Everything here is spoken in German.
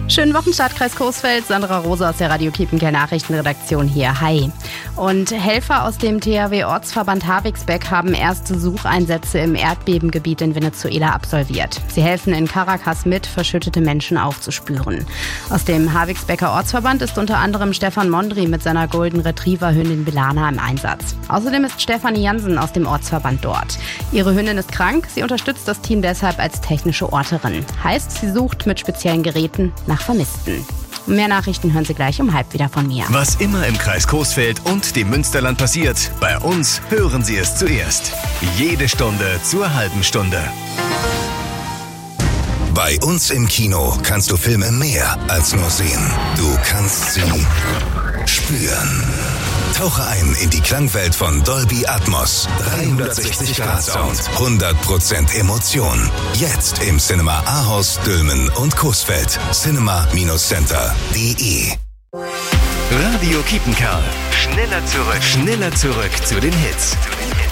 Schönen Wochenstart, Kreis Coesfeld. Sandra Rose aus der Radio Kiepenkerl Nachrichtenredaktion hier. Hi. Und Helfer aus dem THW-Ortsverband Havixbeck haben erste Sucheinsätze im Erdbebengebiet in Venezuela absolviert. Sie helfen in Caracas mit, verschüttete Menschen aufzuspüren. Aus dem Havixbecker Ortsverband ist unter anderem Stefan Mondri mit seiner Golden Retriever-Hündin Belana im Einsatz. Außerdem ist Stefanie Jansen aus dem Ortsverband dort. Ihre Hündin ist krank, sie unterstützt das Team deshalb als technische Orterin. Heißt, sie sucht mit speziellen Geräten nach Vermissten. Mehr Nachrichten hören Sie gleich um 12:30 wieder von mir. Was immer im Kreis Coesfeld und dem Münsterland passiert, bei uns hören Sie es zuerst. Jede Stunde zur halben Stunde. Bei uns im Kino kannst du Filme mehr als nur sehen. Du kannst sie spüren. Tauche ein in die Klangwelt von Dolby Atmos. 360 Grad Sound. 100% Emotion. Jetzt im Cinema Ahaus, Dülmen und Coesfeld. cinema-center.de. Radio Kiepenkerl. Schneller zurück zu den Hits.